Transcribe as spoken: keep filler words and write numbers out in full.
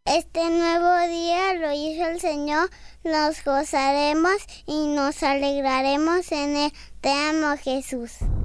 Este nuevo día lo hizo el Señor, nos gozaremos y nos alegraremos en él. Te amo, Jesús.